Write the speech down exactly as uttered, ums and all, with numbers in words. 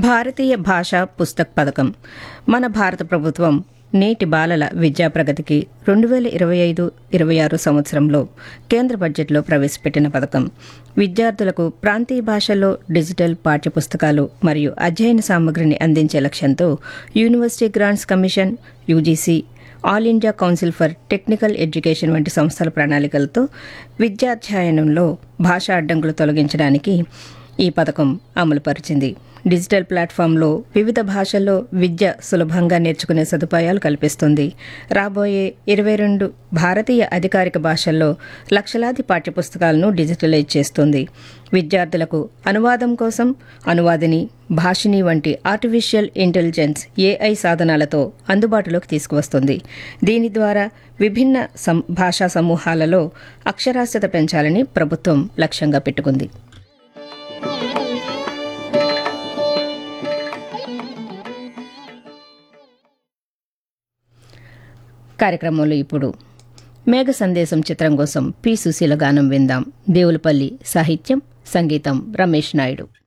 భారతీయ భాషా పుస్తక్ పథకం మన భారత ప్రభుత్వం నేటి బాలల విద్యా ప్రగతికి రెండు వేల ఇరవై ఐదు ఇరవై ఆరు సంవత్సరంలో కేంద్ర బడ్జెట్లో ప్రవేశపెట్టిన పథకం. విద్యార్థులకు ప్రాంతీయ భాషల్లో డిజిటల్ పాఠ్యపుస్తకాలు మరియు అధ్యయన సామగ్రిని అందించే లక్ష్యంతో university grants commission, UGC, all India council for technical education వంటి సంస్థల ప్రణాళికలతో విద్యాధ్యయనంలో భాషా అడ్డంకులు తొలగించడానికి ఈ పథకం అమలుపరిచింది. డిజిటల్ ప్లాట్ఫామ్లో వివిధ భాషల్లో విద్య సులభంగా నేర్చుకునే సదుపాయాలు కల్పిస్తుంది. రాబోయే ఇరవై రెండు భారతీయ అధికారిక భాషల్లో లక్షలాది పాఠ్యపుస్తకాలను డిజిటలైజ్ చేస్తుంది. విద్యార్థులకు అనువాదం కోసం అనువాదిని, భాషిని వంటి ఆర్టిఫిషియల్ ఇంటెలిజెన్స్ ఏఐ సాధనాలతో అందుబాటులోకి తీసుకువస్తుంది. దీని ద్వారా విభిన్న సం- భాషా సమూహాలలో అక్షరాస్యత పెంచాలని ప్రభుత్వం లక్ష్యంగా పెట్టుకుంది. కార్యక్రమంలో ఇప్పుడు మేఘ సందేశం చిత్రం కోసం పి సుశీల గానం విందాం. దేవులపల్లి సాహిత్యం, సంగీతం రమేష్ నాయుడు.